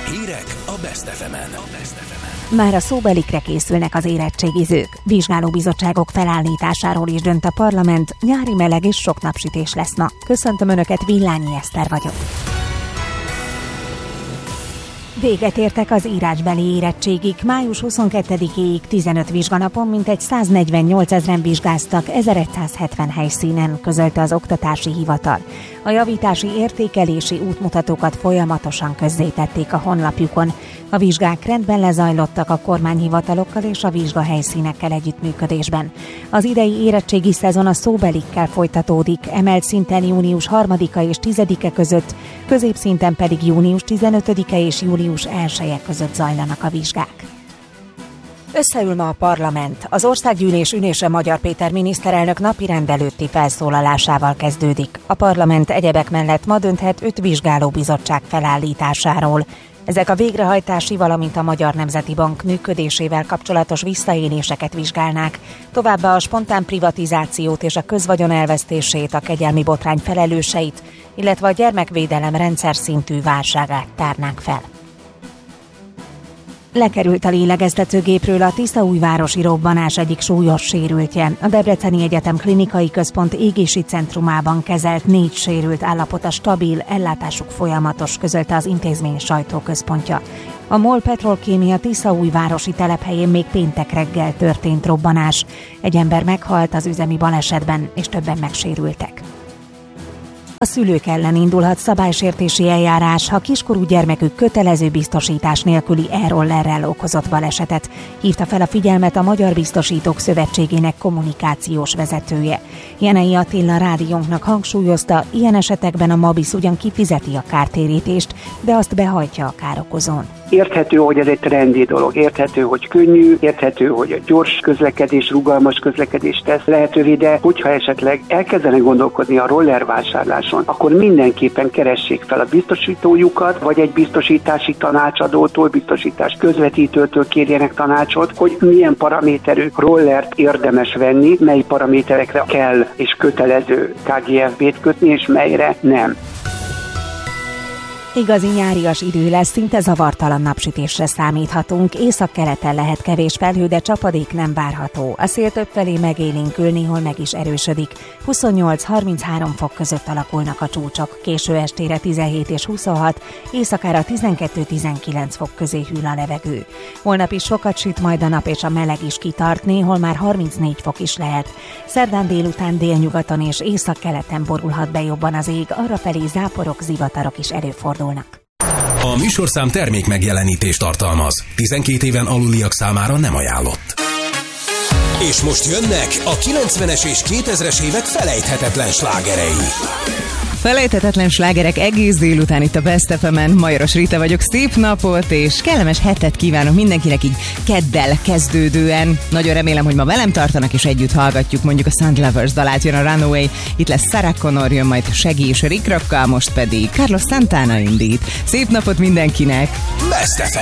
Hírek a Best FM-en. Már a szóbelikre készülnek az érettségizők. Vizsgálóbizottságok felállításáról is dönt a parlament, nyári meleg és sok napsütés lesz ma. Köszöntöm Önöket, Villányi Eszter vagyok. Véget értek az írásbeli érettségig. Május 22-ig 15 vizsganapon mintegy 148 000 vizsgáztak 1170 helyszínen, közölte az Oktatási Hivatal. A javítási értékelési útmutatókat folyamatosan közzétették a honlapjukon. A vizsgák rendben lezajlottak a kormányhivatalokkal és a vizsgahelyszínekkel együttműködésben. Az idei érettségi szezon a szóbelikkel folytatódik, emelt szinten június 3-a és 10-e között, középszinten pedig június 15-e és július 1-e között zajlanak a vizsgák. Összeül ma a parlament. Az országgyűlés ülése Magyar Péter miniszterelnök napirend előtti felszólalásával kezdődik. A parlament egyebek mellett ma dönthet 5 vizsgálóbizottság felállításáról. Ezek a végrehajtási, valamint a Magyar Nemzeti Bank működésével kapcsolatos visszaéléseket vizsgálnák, továbbá a spontán privatizációt és a közvagyon elvesztését, a kegyelmi botrány felelőseit, illetve a gyermekvédelem rendszer szintű válságát tárnák fel. Lekerült a lélegeztetőgépről a Tiszaújvárosi robbanás egyik súlyos sérültje. A Debreceni Egyetem Klinikai Központ égési centrumában kezelt 4 sérült állapota stabil, ellátásuk folyamatos, közölte az intézmény sajtóközpontja. A MOL Petrolkémia Tiszaújvárosi telephelyén még péntek reggel történt robbanás. Egy ember meghalt az üzemi balesetben, és többen megsérültek. A szülők ellen indulhat szabálysértési eljárás, ha kiskorú gyermekük kötelező biztosítás nélküli e-rollerrel okozott balesetet. Hívta fel a figyelmet a Magyar Biztosítók Szövetségének kommunikációs vezetője. Jenei Attila rádiónknak hangsúlyozta, ilyen esetekben a MABISZ ugyan kifizeti a kártérítést, de azt behajtja a károkozón. Érthető, hogy ez egy trendi dolog, érthető, hogy könnyű, érthető, hogy a gyors közlekedés, rugalmas közlekedés tesz lehetővé, de hogyha esetleg elkezdenek gondolkodni a roller vásárláson, akkor mindenképpen keressék fel a biztosítójukat, vagy egy biztosítási tanácsadótól, biztosítás közvetítőtől kérjenek tanácsot, hogy milyen paraméterű rollert érdemes venni, mely paraméterekre kell és kötelező KGFB-t kötni, és melyre nem. Igazi nyárias idő lesz, szinte zavartalan napsütésre számíthatunk. Északkeleten lehet kevés felhő, de csapadék nem várható. A szél többfelé megélénkül, néhol meg is erősödik. 28-33 fok között alakulnak a csúcsok. Késő estére 17 és 26, éjszakára 12-19 fok közé hűl a levegő. Holnap is sokat süt majd a nap, és a meleg is kitart, néhol már 34 fok is lehet. Szerdán délután délnyugaton és északkeleten borulhat be jobban az ég, arrafelé záporok, zivatarok is előfordulnak. A műsorszám termék megjelenítést tartalmaz. 12 éven aluliak számára nem ajánlott. És most jönnek a 90-es és 2000-es évek felejthetetlen slágerei. Felejthetetlen slágerek egész délután itt a Best FM-en. Majoros Rita vagyok, szép napot és kellemes hetet kívánok mindenkinek így keddel kezdődően. Nagyon remélem, hogy ma velem tartanak és együtt hallgatjuk mondjuk a Sound Lovers dalát, jön a Runaway, itt lesz Sarah Connor, jön majd Shaggy és Rick Rockkal, most pedig Carlos Santana indít. Szép napot mindenkinek! Best FM.